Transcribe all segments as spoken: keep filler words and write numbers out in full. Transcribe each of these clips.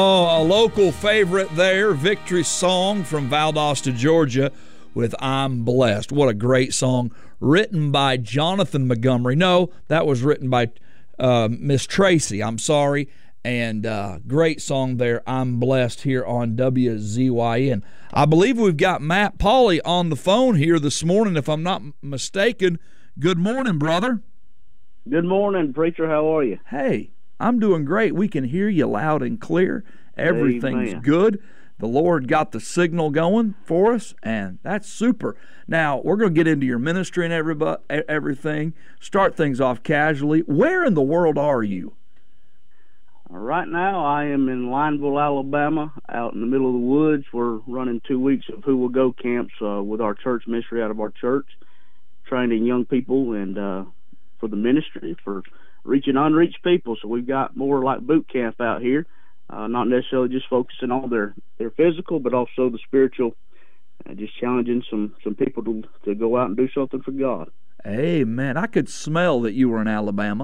Oh, a local favorite there, Victory Song from Valdosta, Georgia, with I'm Blessed. What a great song, written by Jonathan Montgomery. No, that was written by uh, Miss Tracy. I'm sorry. And uh, great song there, I'm Blessed, here on W Z Y N. I believe we've got Matt Pauley on the phone here this morning, if I'm not mistaken. Good morning, brother. Good morning, preacher. How are you? Hey, I'm doing great. We can hear you loud and clear. Everything's Amen. good. The Lord got the signal going for us, and that's super. Now, we're going to get into your ministry and everybody, everything. Start things off casually. Where in the world are you? Right now, I am in Lineville, Alabama, out in the middle of the woods. We're running two weeks of Who Will Go camps uh, with our church ministry out of our church, training young people and uh, for the ministry, for reaching unreached people. So we've got more like boot camp out here, uh, not necessarily just focusing on their, their physical, but also the spiritual, and just challenging some, some people to, to go out and do something for God. Amen. I could smell that you were in Alabama.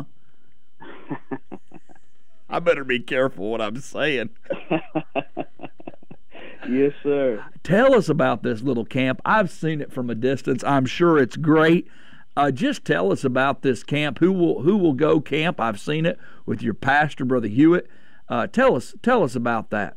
I better be careful what I'm saying. Yes, sir. Tell us about this little camp. I've seen it from a distance. I'm sure it's great. Uh, just tell us about this camp. Who will who will go camp? I've seen it with your pastor, Brother Hewitt. Uh, tell us tell us about that.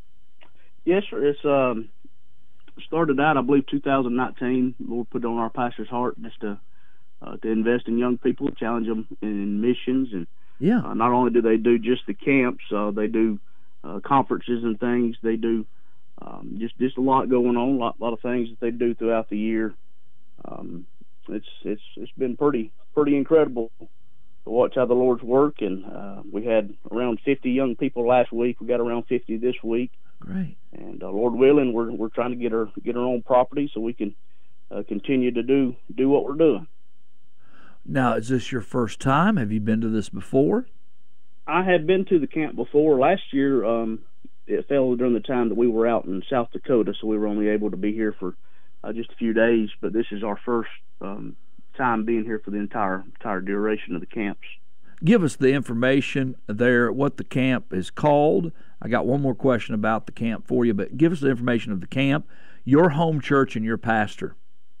Yes, sir. It's um, started out, I believe, two thousand nineteen. Lord put it on our pastor's heart just to uh, to invest in young people, challenge them in missions, and yeah. Uh, not only do they do just the camps, uh, they do uh, conferences and things. They do um, just just a lot going on, a lot, lot of things that they do throughout the year. Um, it's it's it's been pretty pretty incredible to watch how the Lord's work. And uh, we had around fifty young people last week. We got around fifty this week. Great. And uh, Lord willing, we're we're trying to get our get our own property so we can uh, continue to do do what we're doing. Now, is this your first time? Have you been to this before? I had been to the camp before. Last year, um, it fell during the time that we were out in South Dakota, so we were only able to be here for uh, just a few days. But this is our first um, time being here for the entire entire duration of the camps. Give us the information there, what the camp is called. I got one more question about the camp for you, but give us the information of the camp, your home church, and your pastor.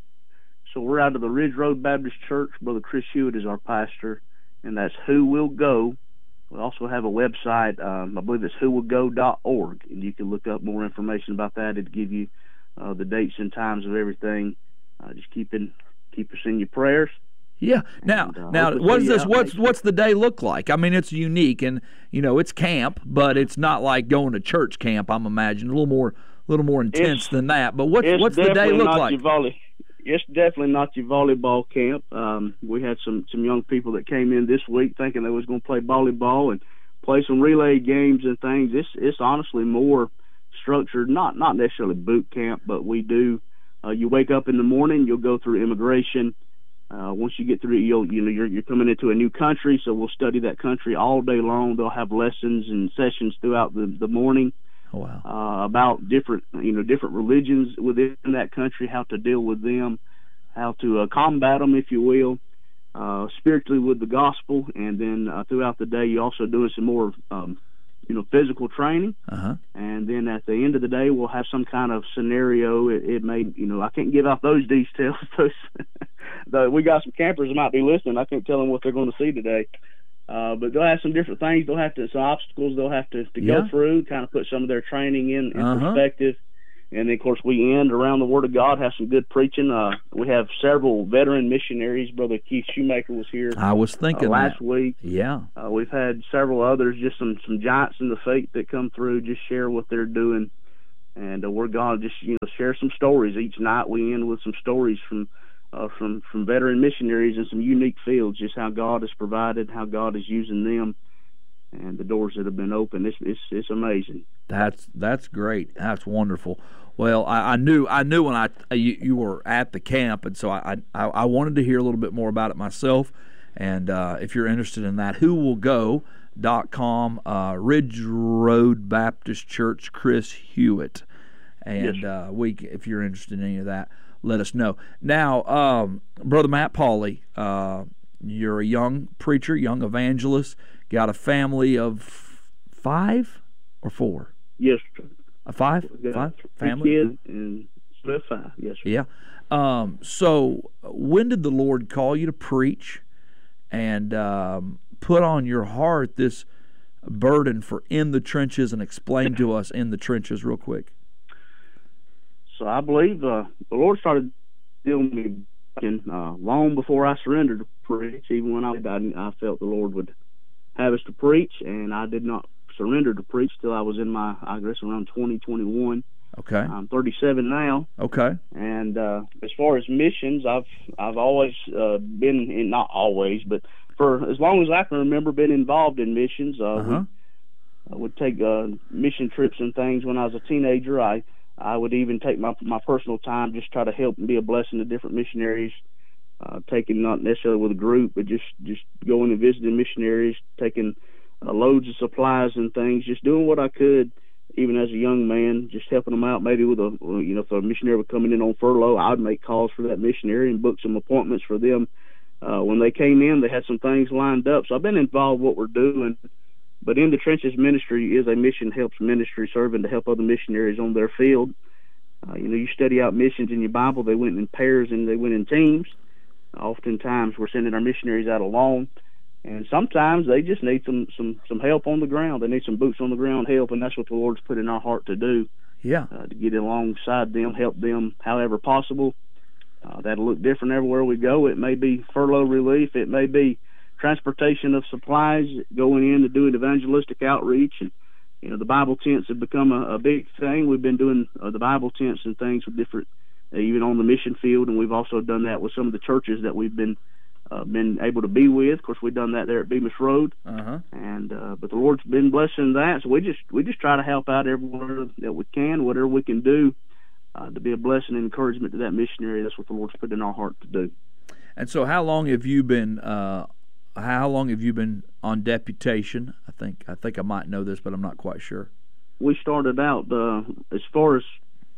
So we're out of the Ridge Road Baptist Church. Brother Chris Hewitt is our pastor, and that's Who Will Go. We also have a website. Um, I believe it's who will go dot org, and you can look up more information about that. It'll give you uh, the dates and times of everything. Uh, just keep in, keep us in your prayers. Yeah. Now, and, uh, now, what is this? What's what's the day look like? I mean, it's unique, and you know, it's camp, but it's not like going to church camp. I'm imagining a little more, a little more intense it's, than that. But what's what's the day look like? It's definitely not your volleyball camp. Um, we had some, some young people that came in this week thinking they was going to play volleyball and play some relay games and things. It's it's honestly more structured, not not necessarily boot camp, but we do. Uh, you wake up in the morning, you'll go through immigration. Uh, once you get through, you'll you know you're you're coming into a new country, so we'll study that country all day long. They'll have lessons and sessions throughout the the morning. Oh, wow. Uh, about different, you know, different religions within that country, how to deal with them, how to uh, combat them, if you will, uh, spiritually with the gospel, and then uh, throughout the day, you're also doing some more, um, you know, physical training. Uh-huh. And then at the end of the day, we'll have some kind of scenario. It, it may, you know, I can't give out those details. Those, the, we got some campers that might be listening. I can't tell them what they're going to see today. Uh, but they'll have some different things. They'll have to some obstacles they'll have to, to yeah. go through, kind of put some of their training in, in uh-huh. perspective. And then, of course, we end around the Word of God, have some good preaching. Uh, we have several veteran missionaries. Brother Keith Shoemaker was here. I was thinking uh, last that. week. Yeah. Uh, we've had several others, just some, some giants in the faith that come through, just share what they're doing. And uh, we're going to just, you know, share some stories. Each night we end with some stories from Uh, from from veteran missionaries in some unique fields, just how God has provided, how God is using them, and the doors that have been opened. It's it's, it's amazing. That's that's great. That's wonderful. Well, I, I knew I knew when I you, you were at the camp, and so I, I I wanted to hear a little bit more about it myself. And uh, if you're interested in that, who will go dot com, uh, Ridge Road Baptist Church, Chris Hewitt, and yes. uh, we if you're interested in any of that, let us know. Now, um, Brother Matt Pauley, uh, you're a young preacher, young evangelist, got a family of five? or four? Yes, sir. A five? We got Five? three Family? kids and split five. Yes, sir. Yeah. Um, so when did the Lord call you to preach and um, put on your heart this burden for In the Trenches, and explain to us In the Trenches real quick? So I believe uh, the Lord started dealing with me uh, long before I surrendered to preach. Even when I died, I felt the Lord would have us to preach, and I did not surrender to preach till I was in my, I guess, around twenty, twenty-one. Okay. I'm thirty-seven now. Okay. And uh, as far as missions, I've I've always uh, been in, not always, but for as long as I can remember, been involved in missions. Uh, Uh-huh. we, I would take uh, mission trips and things when I was a teenager. I I would even take my my personal time, just try to help and be a blessing to different missionaries. Uh, taking not necessarily with a group, but just just going and visiting missionaries, taking uh, loads of supplies and things, just doing what I could, even as a young man, just helping them out. Maybe with a, you know, if a missionary was coming in on furlough, I would make calls for that missionary and book some appointments for them. Uh, when they came in, they had some things lined up. So I've been involved in what we're doing. But In the Trenches ministry is a mission helps ministry, serving to help other missionaries on their field. Uh, you know, you study out missions in your Bible. They went in pairs and they went in teams. Oftentimes we're sending our missionaries out alone, and sometimes they just need some, some, some help on the ground. They need some boots on the ground help, and that's what the Lord's put in our heart to do. Yeah. Uh, to get alongside them, help them however possible. Uh, that'll look different everywhere we go. It may be furlough relief. It may be transportation of supplies, going in to doing evangelistic outreach. And, you know, the Bible tents have become a, a big thing. We've been doing uh, the Bible tents and things with different, uh, even on the mission field, and we've also done that with some of the churches that we've been uh, been able to be with. Of course, we've done that there at Bemis Road. Uh-huh. And uh, but the Lord's been blessing that, so we just we just try to help out everywhere that we can, whatever we can do. Uh, to be a blessing and encouragement to that missionary. That's what the Lord's put in our heart to do. And so how long have you been uh, how long have you been on deputation? I think I think I might know this, but I'm not quite sure. We started out uh, as far as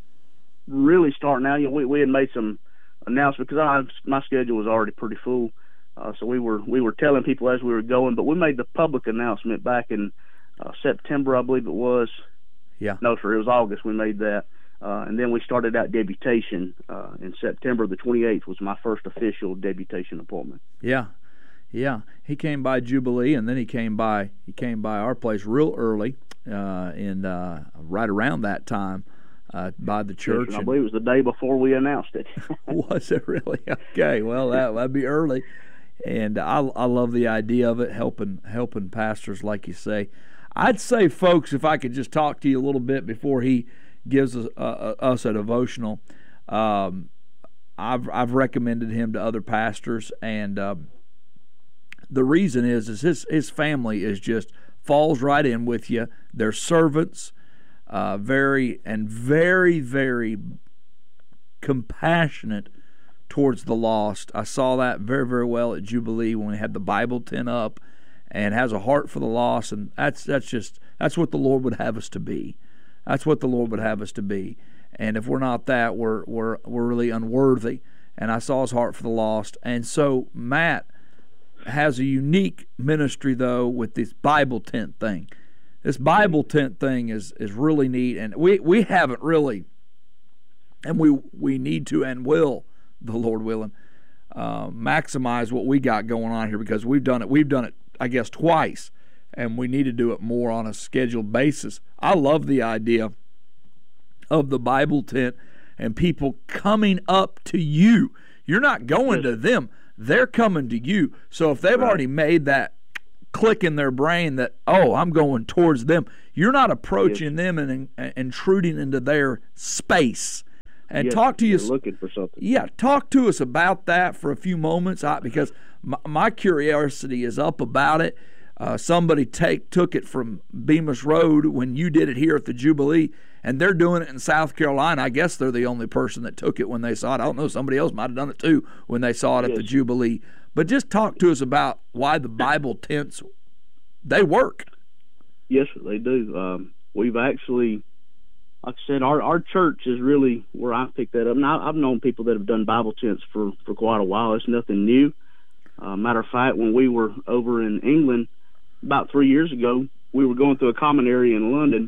really starting out, you know, we, we had made some announcements because I, my schedule was already pretty full. Uh, so we were we were telling people as we were going, but we made the public announcement back in uh, September, I believe it was. Yeah. No, sir, it was August we made that. Uh, and then we started out deputation uh, in September. The twenty-eighth was my first official deputation appointment. Yeah, yeah. He came by Jubilee, and then he came by he came by our place real early, uh, in uh, right around that time, uh, by the church. Yes, I believe it was the day before we announced it. Was it really? Okay. Well, that that'd be early, and I I love the idea of it, helping helping pastors, like you say. I'd say, folks, if I could just talk to you a little bit before he gives us, uh, us a devotional. Um, I've I've recommended him to other pastors, and um, the reason is is his his family is just falls right in with you. They're servants, uh, very and very very compassionate towards the lost. I saw that very very well at Jubilee when we had the Bible tent up, and has a heart for the lost, and that's that's just that's what the Lord would have us to be. That's what the Lord would have us to be. And if we're not that, we're we're we're really unworthy. And I saw his heart for the lost. And so Matt has a unique ministry, though, with this Bible tent thing. This Bible tent thing is is really neat. And we, we haven't really, and we we need to and will, the Lord willing, uh, maximize what we got going on here, because we've done it. We've done it, I guess, twice. And we need to do it more on a scheduled basis. I love the idea of the Bible tent and people coming up to you. You're not going to them. They're coming to you. So if they've already made that click in their brain that, oh, I'm going towards them, you're not approaching them and, and intruding into their space. And yes, talk to you. Looking for something. Yeah, talk to us about that for a few moments, I, because my, my curiosity is up about it. Uh, somebody take took it from Bemis Road when you did it here at the Jubilee, and they're doing it in South Carolina. I guess they're the only person that took it when they saw it. I don't know, somebody else might have done it too when they saw it at yes. the Jubilee. But just talk to us about why the Bible tents, they work. Yes, they do. Um, we've actually, like I said, our, our church is really where I picked that up. Now, I've known people that have done Bible tents for, for quite a while. It's nothing new. Uh, matter of fact, when we were over in England, about three years ago, we were going through a common area in London,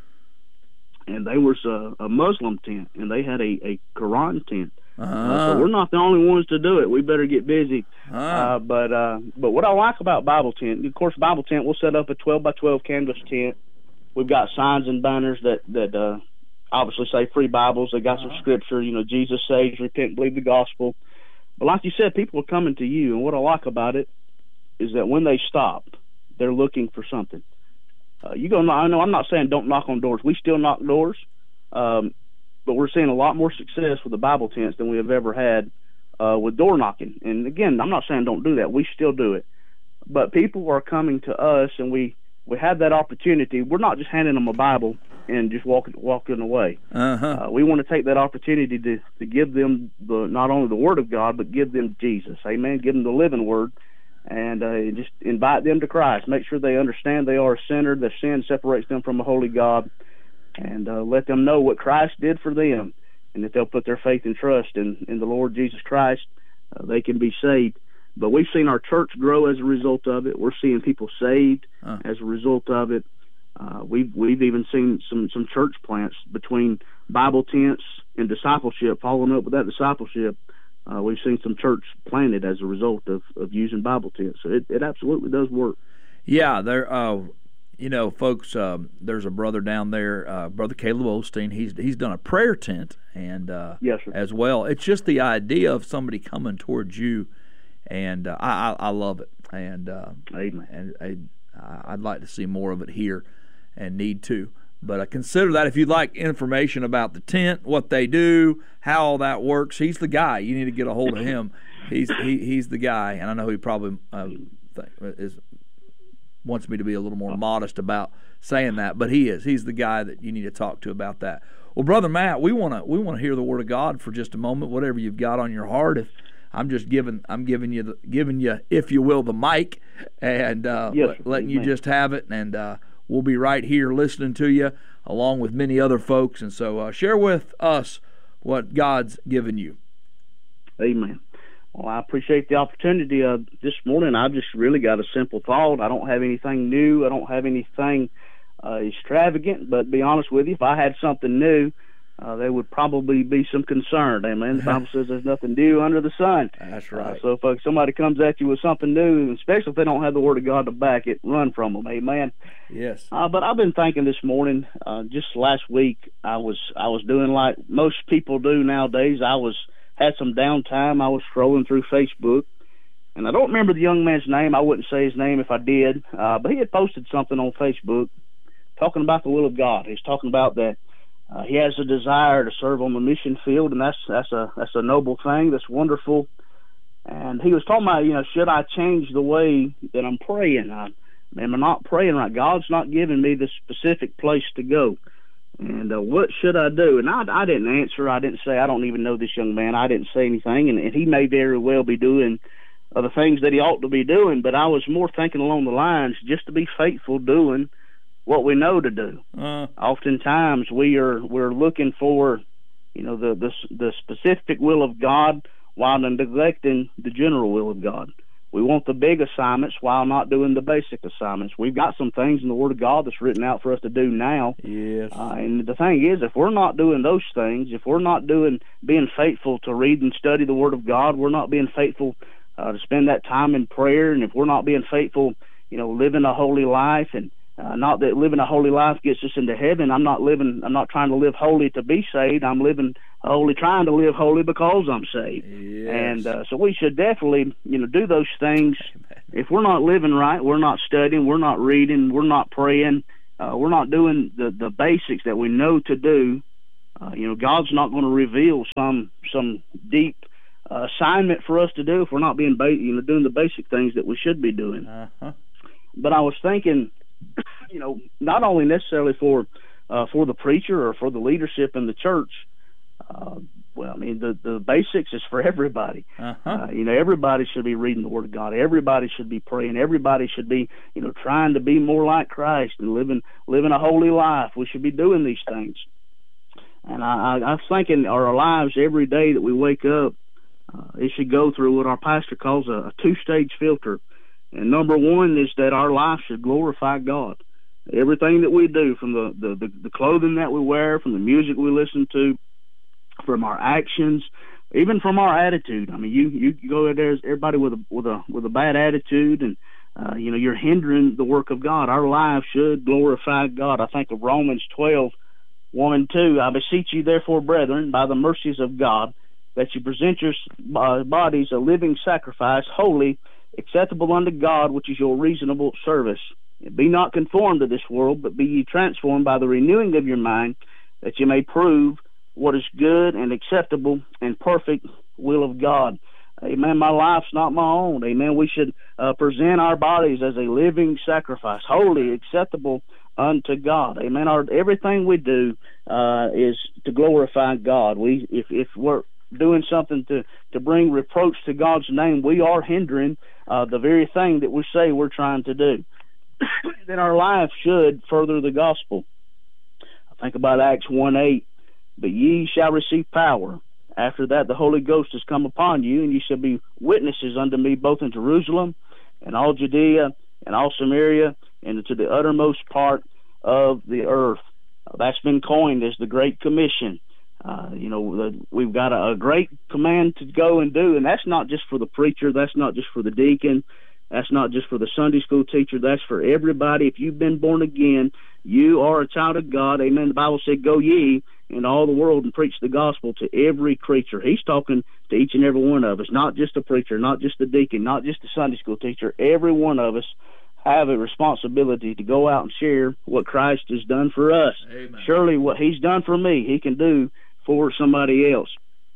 and there was a, a Muslim tent, and they had a, a Quran tent. Uh-huh. Uh, so we're not the only ones to do it. We better get busy. Uh-huh. Uh, but uh, but what I like about Bible tent, of course, Bible tent, we'll set up a twelve by twelve canvas tent. We've got signs and banners that that uh, obviously say free Bibles. They got uh-huh. some scripture, you know, Jesus saves, repent, believe the gospel. But like you said, people are coming to you, and what I like about it is that when they stop, they're looking for something. Uh, you go. I know I'm not saying don't knock on doors. We still knock doors. Um, But we're seeing a lot more success with the Bible tents than we have ever had uh, with door knocking. And again, I'm not saying don't do that. We still do it. But people are coming to us, and we, we have that opportunity. We're not just handing them a Bible and just walking walking away. Uh-huh. Uh, we want to take that opportunity to, to give them the not only the Word of God, but give them Jesus. Amen. Give them the living Word, and uh, just invite them to Christ. Make sure they understand they are a sinner, that sin separates them from a holy God, and uh, let them know what Christ did for them, and that they'll put their faith and trust in, in the Lord Jesus Christ. Uh, they can be saved. But we've seen our church grow as a result of it. We're seeing people saved huh. as a result of it. Uh, we've we've even seen some, some church plants between Bible tents and discipleship, following up with that discipleship. Uh, we've seen some church planted as a result of, of using Bible tents. So it, it absolutely does work. Yeah, there. Uh... You know, folks, um, there's a brother down there, uh, Brother Caleb Osteen. He's he's done a prayer tent and uh, yes, sir. as well. It's just the idea of somebody coming towards you, and uh, I, I I love it. And uh, Amen. and I, I'd like to see more of it here, and need to. But I consider that if you'd like information about the tent, what they do, how all that works, he's the guy. You need to get a hold of him. He's he he's the guy, and I know he probably uh, is. wants me to be a little more modest about saying that, but he is. He's the guy that you need to talk to about that. Well, Brother Matt, we want to we want to hear the Word of God for just a moment. Whatever you've got on your heart. If I'm just giving I'm giving you the, giving you, if you will, the mic, and uh, yes, let, letting you man. just have it, and uh, we'll be right here listening to you along with many other folks. And so, uh, share with us what God's given you. Amen. Well, I appreciate the opportunity. Uh, this morning, I've just really got a simple thought. I don't have anything new. I don't have anything uh, extravagant. But to be honest with you, if I had something new, uh, there would probably be some concern. Amen. The Bible says there's nothing new under the sun. That's right. Uh, so if uh, somebody comes at you with something new, especially if they don't have the Word of God to back it, run from them. Amen. Yes. Uh, but I've been thinking this morning, uh, just last week, I was I was doing like most people do nowadays. I was had some downtime. I was scrolling through Facebook, and I don't remember the young man's name. I wouldn't say his name if I did, uh, but he had posted something on Facebook talking about the will of God. He's talking about that uh, he has a desire to serve on the mission field, and that's that's a that's a noble thing. That's wonderful. And he was talking about, you know, should I change the way that I'm praying? I, am I not praying right? God's not giving me the specific place to go. And uh, what should I do? And I, I didn't answer. I didn't say, I don't even know this young man. I didn't say anything. And, and he may very well be doing uh, the things that he ought to be doing. But I was more thinking along the lines just to be faithful doing what we know to do. Uh. Oftentimes we are we're looking for, you know, the, the the specific will of God while neglecting the general will of God. We want the big assignments while not doing the basic assignments. We've got some things in the Word of God that's written out for us to do now. Yes. Uh, and the thing is, if we're not doing those things, if we're not doing being faithful to read and study the Word of God, we're not being faithful uh, to spend that time in prayer, and if we're not being faithful, you know, living a holy life, and uh, not that living a holy life gets us into heaven. I'm not living. I'm not trying to live holy to be saved. I'm living holy, trying to live holy because I'm saved. Yes. And uh, so we should definitely, you know, do those things. Amen. If we're not living right, we're not studying, we're not reading, we're not praying, uh, we're not doing the, the basics that we know to do. Uh, you know, God's not going to reveal some some deep uh, assignment for us to do if we're not being, ba- you know, doing the basic things that we should be doing. Uh-huh. But I was thinking, you know, not only necessarily for uh, for the preacher or for the leadership in the church. Uh, well, I mean, the, the basics is for everybody. Uh-huh. Uh, you know, everybody should be reading the Word of God. Everybody should be praying. Everybody should be, you know, trying to be more like Christ and living living a holy life. We should be doing these things. And I, I, I'm thinking our lives every day that we wake up, uh, it should go through what our pastor calls a, a two-stage filter. And number one is that our life should glorify God. Everything that we do, from the, the, the, the clothing that we wear, from the music we listen to, from our actions, even from our attitude. I mean, you you go there, there's everybody with a with a with a bad attitude, and uh, you know, you're hindering the work of God. Our lives should glorify God. I think of Romans twelve, one and two. I beseech you, therefore, brethren, by the mercies of God, that you present your uh, bodies a living sacrifice, holy, acceptable unto God, which is your reasonable service. Be not conformed to this world, but be ye transformed by the renewing of your mind, that you may prove what is good and acceptable and perfect will of God. Amen. My life's not my own. Amen. We should uh, present our bodies as a living sacrifice, holy, acceptable unto God. Amen. Our, everything we do uh, is to glorify God. We, if, if we're doing something to, to bring reproach to God's name, we are hindering uh, the very thing that we say we're trying to do. Then our life should further the gospel. I think about Acts one eight. But ye shall receive power. After that the Holy Ghost has come upon you, and ye shall be witnesses unto me both in Jerusalem and all Judea and all Samaria and to the uttermost part of the earth. Uh, that's been coined as the Great Commission. Uh, you know, the, we've got a, a great command to go and do, and that's not just for the preacher, that's not just for the deacon, that's not just for the Sunday school teacher, that's for everybody. If you've been born again, you are a child of God. Amen. The Bible said, go ye in all the world and preach the gospel to every creature. He's talking to each and every one of us, not just a preacher, not just a deacon, not just a Sunday school teacher. Every one of us have a responsibility to go out and share what Christ has done for us. Amen. Surely what he's done for me, he can do for somebody else.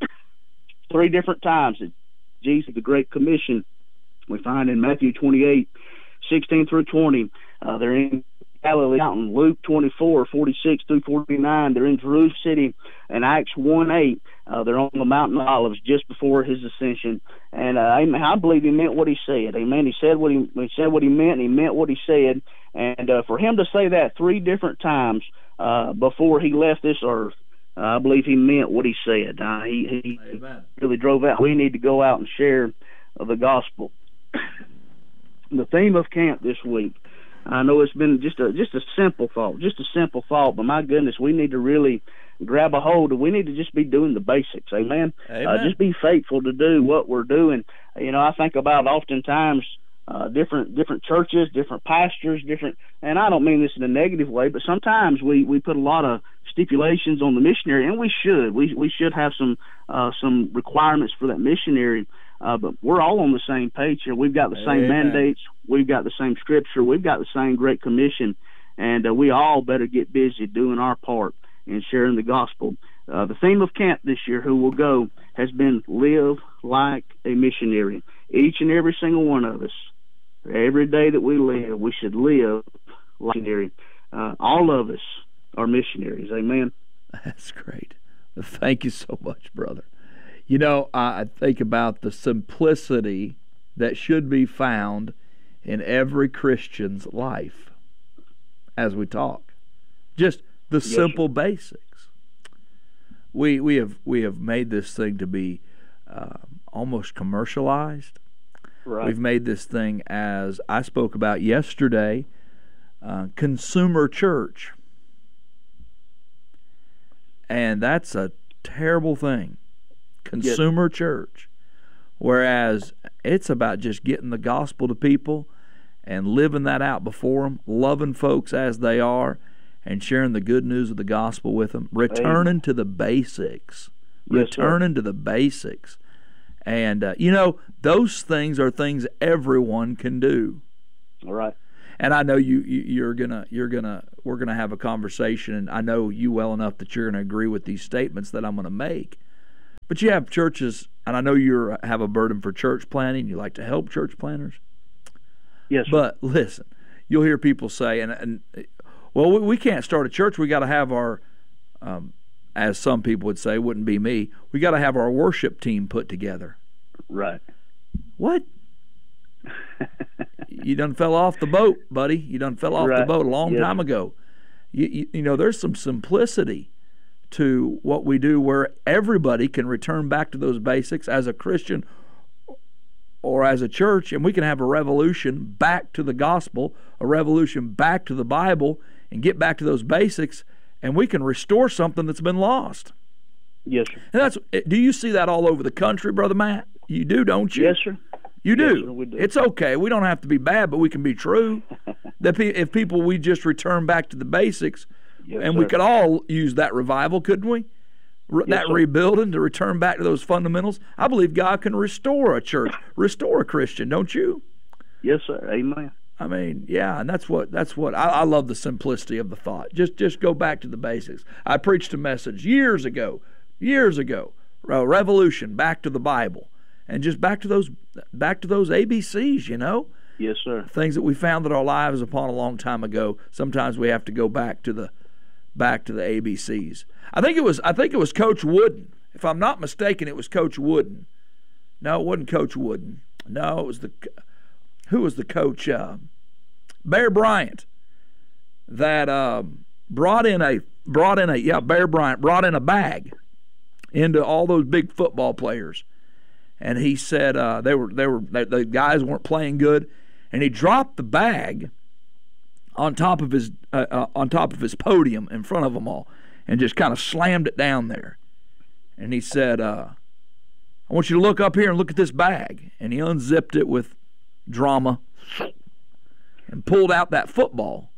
Three different times that Jesus, the Great Commission, we find in Matthew twenty-eight, sixteen through twenty. Uh, they're in Galilee Mountain. Luke twenty-four, forty-six through forty-nine. They're in Jerusalem City. And Acts one eight, uh, they're on the Mountain of Olives just before his ascension. And uh, I believe he meant what he said. Amen. He said what he, he said what he meant, and he meant what he said. And uh, for him to say that three different times uh, before he left this earth, uh, I believe he meant what he said. Uh, he he Amen. really drove out. We need to go out and share uh, the gospel. The theme of camp this week, I know it's been just a just a simple thought, just a simple thought, but my goodness, we need to really grab a hold of, we need to just be doing the basics, amen? Amen. Uh, just be faithful to do what we're doing. You know, I think about oftentimes uh, different different churches, different pastors, different, and I don't mean this in a negative way, but sometimes we, we put a lot of stipulations on the missionary, and we should. We we should have some uh, some requirements for that missionary. Uh, but we're all on the same page here. We've got the same Amen. mandates. We've got the same scripture. We've got the same Great Commission. And uh, we all better get busy doing our part in sharing the gospel. Uh, the theme of camp this year, Who Will Go, has been live like a missionary. Each and every single one of us, every day that we live, we should live like a missionary. Uh, all of us are missionaries. Amen. That's great. Thank you so much, brother. You know, I think about the simplicity that should be found in every Christian's life as we talk. Just the yes, simple sir. basics. We we have we have made this thing to be uh, almost commercialized. Right. We've made this thing, as I spoke about yesterday, uh, consumer church, and that's a terrible thing. Consumer yes. church, whereas it's about just getting the gospel to people and living that out before them, loving folks as they are, and sharing the good news of the gospel with them, returning Amen. to the basics, yes, returning sir. to the basics. And, uh, you know, those things are things everyone can do. All right. And I know you, you you're gonna you're gonna we're gonna have a conversation, and I know you well enough that you're gonna agree with these statements that I'm gonna make. But you have churches, and I know you have a burden for church planting. You like to help church planters. Yes, sir. But listen, you'll hear people say, and, and well, we, we can't start a church. We got to have our, um, as some people would say, wouldn't be me. We got to have our worship team put together. Right. What? You done fell off the boat, buddy. You done fell off right. the boat a long yes. time ago. You, you, you know, there's some simplicity to what we do where everybody can return back to those basics as a Christian or as a church, and we can have a revolution back to the gospel, a revolution back to the Bible, and get back to those basics, and we can restore something that's been lost. Yes, sir. And that's. Do you see that all over the country, Brother Matt? You do, don't you? Yes, sir. You do. Yes, sir, we do. It's okay. We don't have to be bad, but we can be true. That pe- if people, we just return back to the basics, yes, and sir. we could all use that revival, couldn't we? Re- Yes, that sir. rebuilding to return back to those fundamentals. I believe God can restore a church, restore a Christian, don't you? Yes, sir. Amen. I mean, yeah, and that's what that's what I, I love the simplicity of the thought. Just just go back to the basics. I preached a message years ago, years ago, uh, revolution back to the Bible, and just back to those back to those A B Cs. You know, Yes, sir. things that we founded our lives upon a long time ago. Sometimes we have to go back to the back to the A B Cs. I think it was I think it was Coach Wooden. If I'm not mistaken, it was Coach Wooden. No, it wasn't Coach Wooden. No, it was the who was the coach? Uh, Bear Bryant that uh, brought in a brought in a yeah Bear Bryant brought in a bag into all those big football players, and he said uh, they were they were they, the guys weren't playing good, and he dropped the bag on top of his uh, uh, on top of his podium in front of them all, and just kind of slammed it down there. And he said, uh, "I want you to look up here and look at this bag." And he unzipped it with drama and pulled out that football.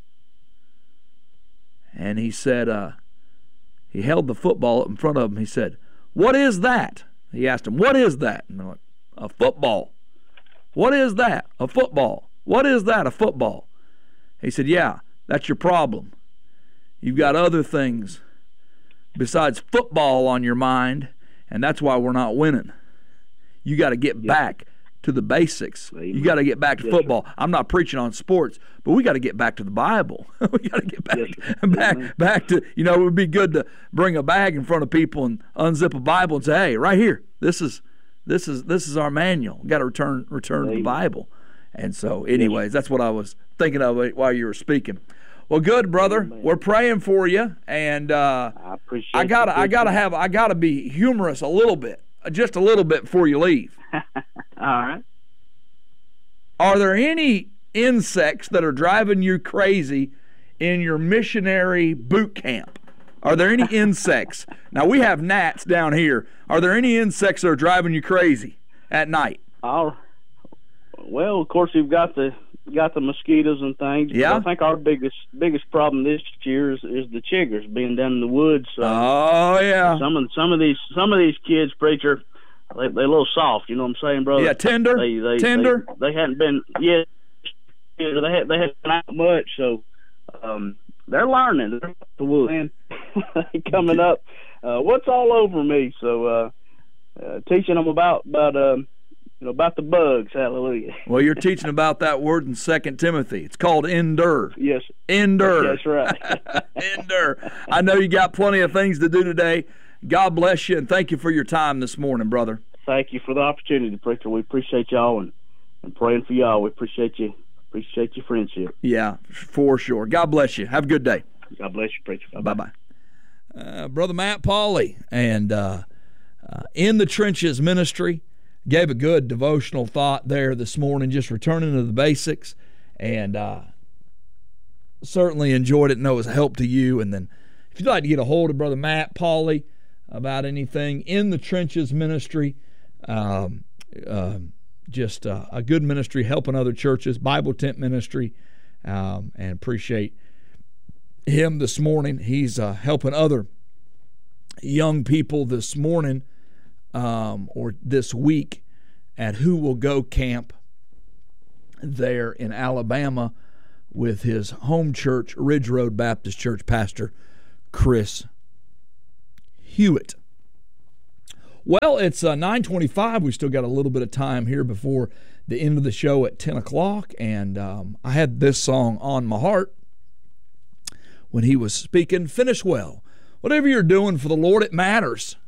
And he said, uh, he held the football up in front of him. He said, "What is that?" He asked him, "What is that?" And they're like, "A football." "What is that?" "A football." "What is that?" "A football." He said, "Yeah, that's your problem. You've got other things besides football on your mind, and that's why we're not winning. You got to get Yes. back to the basics. Amen. You got to get back to Yes, football. I'm not preaching on sports, but we got to get back to the Bible. We got to get back, Yes, sir. back, Amen. back to. You know, it would be good to bring a bag in front of people and unzip a Bible and say, "Hey, right here, this is this is this is our manual. We got to return return to the Amen. Bible." And so, anyways, that's what I was thinking of while you were speaking. Well, good, brother. Amen. We're praying for you, and uh, I appreciate. I gotta, the I gotta picture. have, I gotta be humorous a little bit, just a little bit before you leave. All right. Are there any insects that are driving you crazy in your missionary boot camp? Are there any insects? Now we have gnats down here. Are there any insects that are driving you crazy at night? All, well, of course, you've got the got the mosquitoes and things. but Yeah. I think our biggest biggest problem this year is, is the chiggers being down in the woods. So Oh yeah, some of some of these some of these kids, preacher, they they're a little soft. You know what I'm saying, brother? yeah, tender, They they tender. They, they hadn't been yeah. They had they hadn't been out much, so um, they're learning. They're the woods coming up. Uh, what's all over me? So uh, uh, teaching them about about um, you know about the bugs. Hallelujah. Well, you're teaching about that word in Second Timothy. It's called endure. Yes. Endure. That's right. Endure. I know you got plenty of things to do today. God bless you, and thank you for your time this morning, brother. Thank you for the opportunity, preacher. We appreciate y'all and, and praying for y'all. We appreciate you. Appreciate your friendship. Yeah, for sure. God bless you. Have a good day. God bless you, preacher. Bye bye. Uh, Brother Matt Pauley, and uh, uh, In the Trenches Ministry, gave a good devotional thought there this morning, just returning to the basics, and uh, certainly enjoyed it and know it was a help to you. And then if you'd like to get a hold of Brother Matt Pauley about anything, In the Trenches Ministry, um, uh, just uh, a good ministry helping other churches, Bible Tent Ministry, um, and appreciate him this morning. He's uh, helping other young people this morning um, or this week at Who Will Go Camp there in Alabama with his home church, Ridge Road Baptist Church pastor, Chris Hewitt. Well, it's uh, nine twenty-five. We still got a little bit of time here before the end of the show at ten o'clock, and um, I had this song on my heart when he was speaking. Finish well. Whatever you're doing for the Lord, it matters.